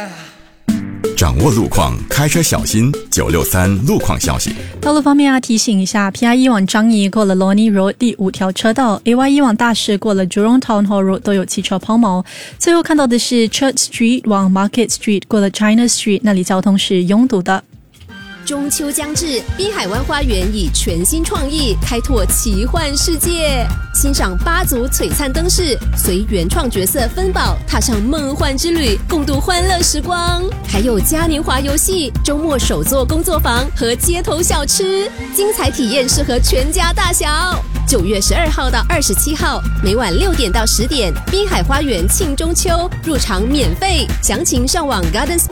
掌握路况，开车小心。963路况消息。 道路方面提醒一下 PIE 往樟宜过了 Lornie Road 第5条车道， AYE 往大市过了 Jurong Town Hall Road 都有汽车抛锚。最后看到的是 Church Street 往 Market Street 过了 China Street， 那里交通是拥堵的。 中秋将至，滨海湾花园以全新创意开拓奇幻世界，欣赏8组璀璨灯饰，随原创角色芬宝踏上梦幻之旅，共度欢乐时光。还有嘉年华游戏、周末手作工作坊和街头小吃，精彩体验适合全家大小。9月12号到27号，每晚6点到10点，滨海花园庆中秋，入场免费，详情上网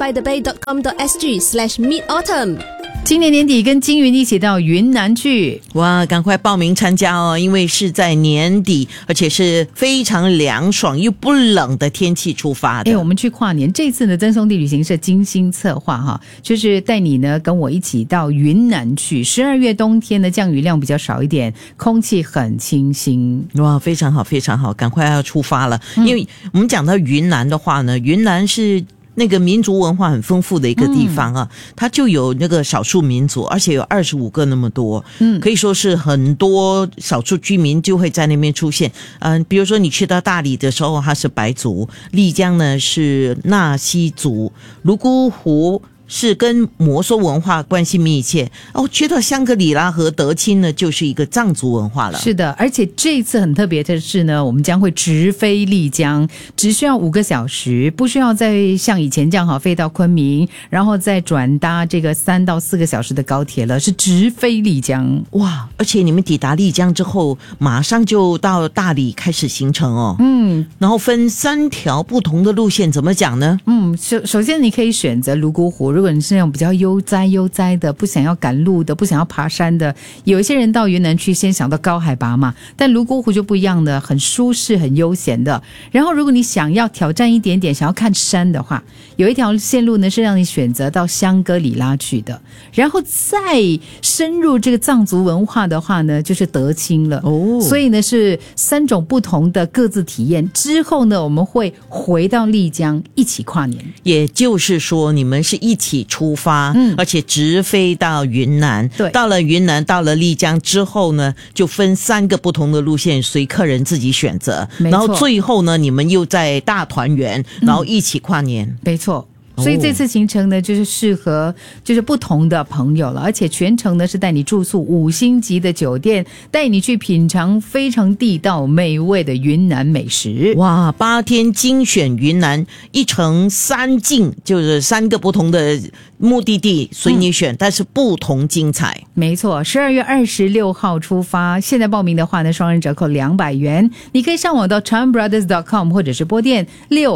gardensbythebay.com.sg/midautumn。 今年年底跟金云一起到云南去， 哇，赶快报名参加哦，因为是在年底，而且是非常凉爽又不冷的天气出发的。 我们去跨年，这次呢真兄弟旅行社精心策划哈，就是带你呢跟我一起到云南去。12月冬天呢降雨量比较少一点，空气很清新。 哇，非常好非常好，赶快要出发了。因为我们讲到云南的话呢，云南是那个民族文化很丰富的一个地方啊，它就有那个少数民族，而且有25个那么多，可以说是很多少数居民就会在那边出现。比如说你去到大理的时候，它是白族；丽江呢是纳西族；泸沽湖是跟摩梭文化关系密切去到香格里拉和德钦呢，就是一个藏族文化了。 是的，而且这次很特别的是呢，我们将会直飞丽江，只需要5个小时，不需要再像以前这样飞到昆明，然后再转搭这个3到4个小时的高铁了，是直飞丽江。 哇！而且你们抵达丽江之后，马上就到大理开始行程哦。然后分3条不同的路线，怎么讲呢？ 首先你可以选择泸沽湖，如果你是那种比较悠哉的，不想要赶路的，不想要爬山的，有一些人到云南去先想到高海拔嘛，但泸沽湖就不一样的，很舒适很悠闲的。然后如果你想要挑战一点点，想要看山的话，有一条线路呢是让你选择到香格里拉去的，然后再深入这个藏族文化的话呢，就是德钦了。所以呢是3种不同的各自体验。之后呢我们会回到丽江一起跨年， 也就是说你们是一起出发，而且直飞到云南。 对， 到了云南，到了丽江之后呢，就分3个不同的路线，随客人自己选择。然后最后呢，你们又在大团圆，然后一起跨年。 没错。所以这次行程呢就是适合就是不同的朋友了，而且全程呢是带你住宿5星级的酒店，带你去品尝非常地道美味的云南美食。 哇，8天精选云南，1程3境，就是3个不同的目的地随你选，但是不同精彩。 没错，12月26号出发，现在报名的话呢双人折扣200元，你可以上网到 charmbrothers.com 或者是拨电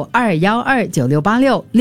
62129686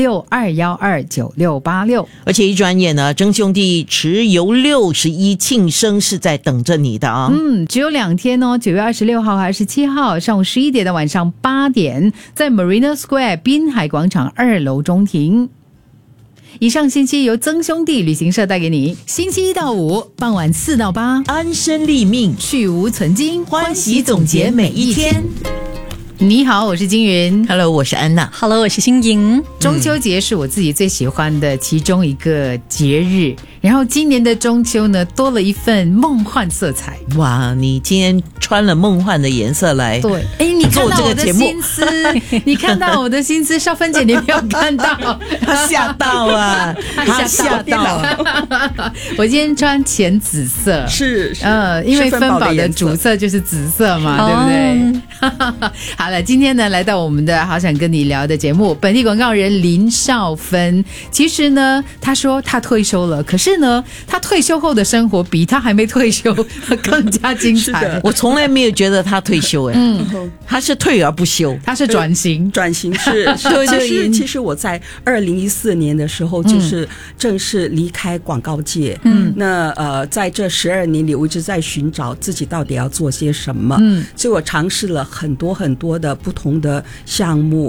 62129686。 而且一转眼呢，曾兄弟持游61庆生是在等着你的啊。 只有2天哦，9月26号和27号上午11点到晚上8点，在 Marina Square 滨海广场2楼中庭。以上信息由曾兄弟旅行社带给你。星期1到5傍晚4到8， 安身立命， 去无存精， 欢喜总结每一天。 你好，我是金云。 Hello， 我是安娜。 Hello， 我是欣莹。 中秋节是我自己最喜欢的其中一个节日，然后今年的中秋呢多了一份梦幻色彩。 哇，你今天穿了梦幻的颜色来对，你看到我的心思你看到我的心思，少芬姐你没有看到她吓到啊她吓到啊我今天穿浅紫色， 是因为芬宝的主色就是紫色嘛，对不对？好了，今天呢来到我们的好想跟你聊的节目，本地广告人林少芬。其实呢他说他退休了，可是呢他退休后的生活比他还没退休更加精彩。 我从来没有觉得他退休他是退而不休， 他是转型是其实我在2014年的时候就是正式离开广告界。那在这12年里我一直在寻找自己到底要做些什么。所以我尝试了很多的不同的项目，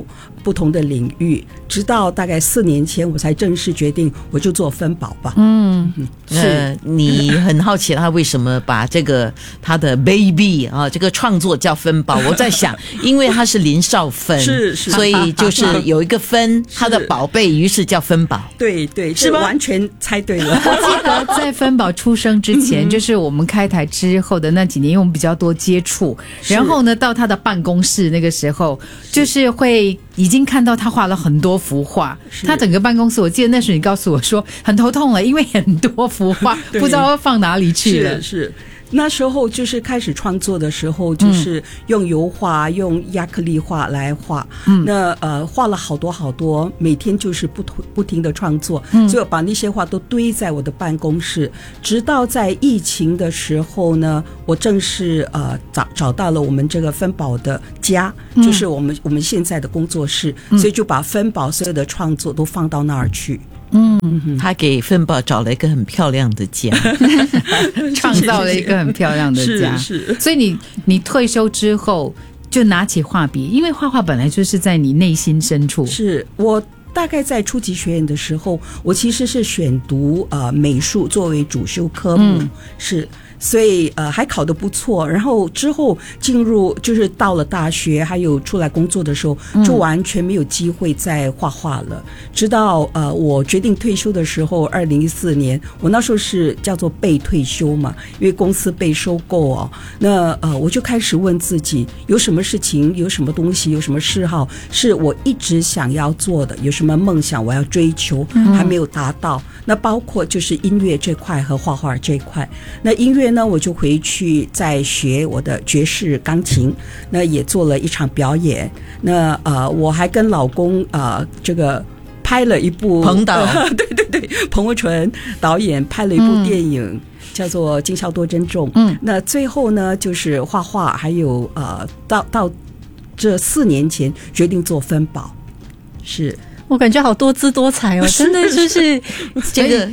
不同的领域，直到大概4年前我才正式决定我就做分保吧。 是你很好奇他为什么把这个他的 baby 啊这个创作叫分保？我在想，因为他是林少芬， 是所以就是有一个分，他的宝贝，于是叫分保。 对对， 是吗？ 完全猜对了。 我记得在分保出生之前，就是我们开台之后的那几年，因为我们比较多接触，然后呢，到他的办公室那个时候，就是会已经看到他画了很多幅画。他整个办公室，我记得那时候你告诉我说很头痛了，因为很多幅画不知道要放哪里去了。 是。那时候就是开始创作的时候，就是用油画、用亚克力画来画。那画了好多，每天就是不停的创作，所以我把那些画都堆在我的办公室。直到在疫情的时候呢，我正式找到了我们这个分保的家，就是我们现在的工作室，所以就把分保所有的创作都放到那儿去。 他给分保找了一个很漂亮的家， 创造了一个很漂亮的家。 是。 所以你退休之后就拿起画笔，因为画画本来就是在你内心深处。 是我大概在初级学院的时候，我其实是选读美术作为主修科目，是。所以还考得不错，然后之后进入就是到了大学还有出来工作的时候，就完全没有机会再画画了。直到我决定退休的时候，2014年，我那时候是叫做被退休嘛，因为公司被收购哦。那我就开始问自己，有什么事情，有什么东西，有什么嗜好是我一直想要做的，有什么梦想我要追求还没有达到。那包括就是音乐这块和画画这块。那音乐呢，我就回去再学我的爵士钢琴，那也做了一场表演。那我还跟老公这个拍了一部彭导对，彭文纯导演拍了一部电影，叫做《今宵多珍重》。那最后呢，就是画画，还有到这4年前决定做分保，是。 我感觉好多姿多彩哦，真的就是这个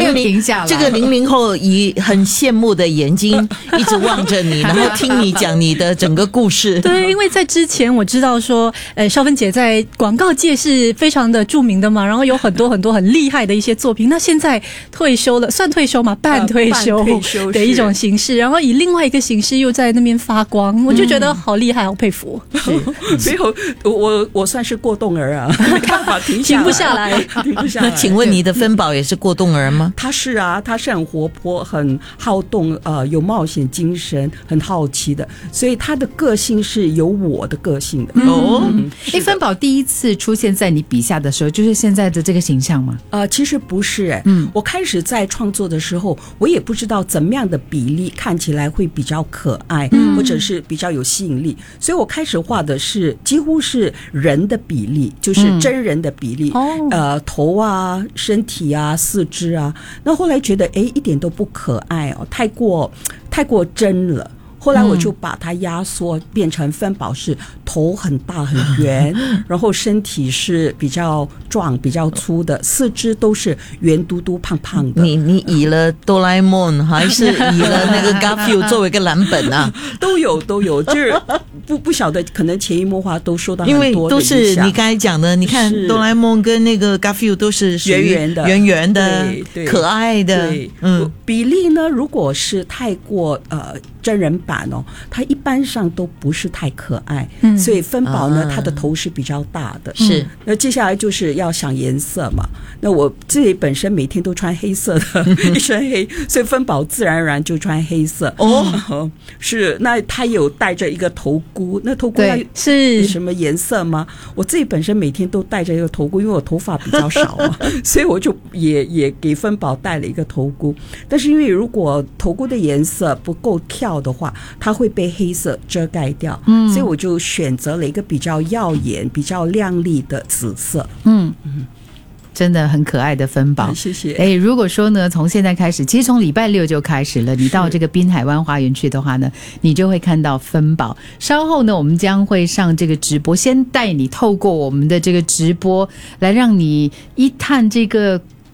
00后以很羡慕的眼睛一直望着你，然后听你讲你的整个故事。 对，因为在之前我知道说，少芬姐在广告界是非常的著名的嘛，然后有很多很厉害的一些作品。那现在退休了，算退休嘛，半退休的一种形式，然后以另外一个形式又在那边发光，我就觉得好厉害，好佩服。 没有，我算是过动儿啊。 停不下来。 那请问你的分保也是过动儿吗？ 他是啊，他是很活泼、很好动，有冒险精神，很好奇的，所以他的个性是有我的个性的。 分保第一次出现在你笔下的时候，就是现在的这个形象吗？ 其实不是我开始在创作的时候，我也不知道怎么样的比例看起来会比较可爱，或者是比较有吸引力，所以我开始画的是几乎是人的比例，就是真人的比例，头啊、身体啊、四肢啊。那后来觉得一点都不可爱哦，太过真了。后来我就把它压缩变成分保是头很大很圆，然后身体是比较壮比较粗的，四肢都是圆嘟嘟胖胖的。 你以了哆啦 A 梦还是以了那个 Garfield 作为一个蓝本啊？ 都有，就是不晓得，可能潜移默化都受到很多的影响。 因为都是你刚才讲的，你看哆啦 A 梦跟那个 Garfield 都是圆圆的对可爱的。 对，比例呢，如果是太过真人版哦，它一般上都不是太可爱，所以分保呢，它的头是比较大的。 是， 那接下来就是要想颜色嘛。那我自己本身每天都穿黑色的，一身黑，所以分保自然而然就穿黑色。是，那他有戴着一个头箍，那头箍要是什么颜色吗？我自己本身每天都戴着一个头箍，因为我头发比较少嘛，所以我就也给分保戴了一个头箍。但是因为如果头箍的颜色不够跳的话，它会被黑色遮盖掉，所以我就选择了一个比较耀眼、比较亮丽的紫色。 真的很可爱的分保， 谢谢。 如果说呢，从现在开始，其实从礼拜6就开始了，你到这个滨海湾花园去的话呢，你就会看到分保。稍后呢，我们将会上这个直播，先带你透过我们的这个直播来让你一探这个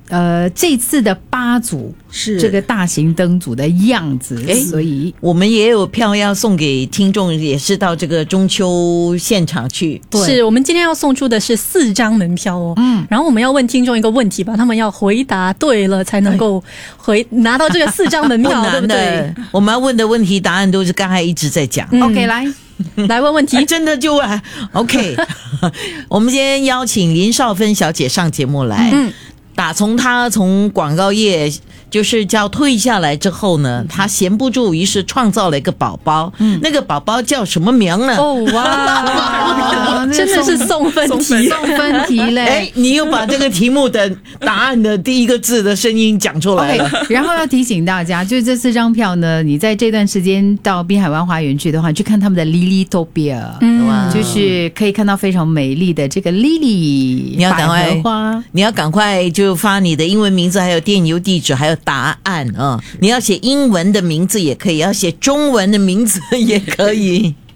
这次的8组是这个大型灯组的样子，所以我们也有票要送给听众，也是到这个中秋现场去。 是我们今天要送出的是4张门票哦。然后我们要问听众一个问题吧，他们要回答对了才能够拿到这个4张门票，对不对？ 我们要问的问题答案都是刚才一直在讲。 OK， 来问问题， 真的就OK。我们今天邀请林少芬小姐上节目来。打从她从广告业就是叫退下来之后呢，她闲不住，于是创造了一个宝宝。那个宝宝叫什么名呢？ 哦哇，真的是送分题嘞！ 你又把这个题目的答案的第一个字的声音讲出来了。 然后要提醒大家，就是这4张票呢，你在这段时间到滨海湾花园去的话，去看他们的 Lilytopia，就是可以看到非常美丽的这个 Lily 你要赶快百合花， 你要赶快就发你的英文名字，还有电邮地址，还有答案啊！你要写英文的名字也可以，要写中文的名字也可以。